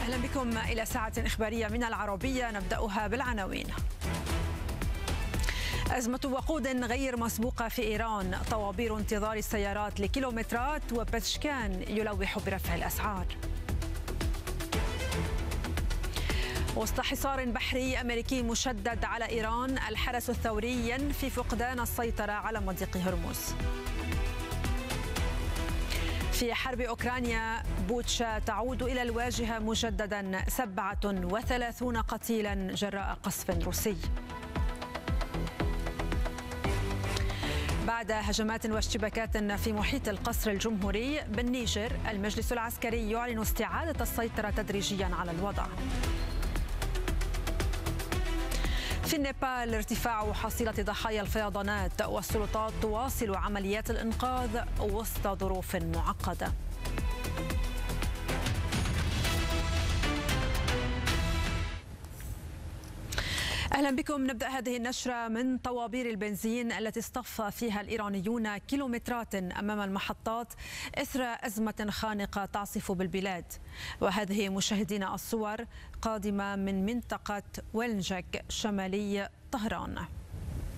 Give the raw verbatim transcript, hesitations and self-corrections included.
أهلا بكم إلى ساعة إخبارية من العربية، نبدأها بالعناوين. أزمة وقود غير مسبوقة في إيران، طوابير انتظار السيارات لكيلومترات، وبزشكان يلوح برفع الأسعار. وسط حصار بحري أمريكي مشدد على إيران، الحرس الثوري ينفي فقدان السيطرة على مضيق هرمز. في حرب أوكرانيا، بوتشا تعود إلى الواجهة مجددا، سبعة وثلاثون قتيلا جراء قصف روسي. بعد هجمات واشتباكات في محيط القصر الجمهوري بالنيجر، المجلس العسكري يعلن استعادة السيطرة تدريجيا على الوضع. في النيبال، ارتفاع حصيلة ضحايا الفيضانات، والسلطات تواصل عمليات الإنقاذ وسط ظروف معقدة. أهلا بكم. نبدأ هذه النشرة من طوابير البنزين التي اصطف فيها الإيرانيون كيلومترات أمام المحطات إثر أزمة خانقة تعصف بالبلاد. وهذه مشاهدينا الصور قادمة من منطقة ويلنجك شمالي طهران.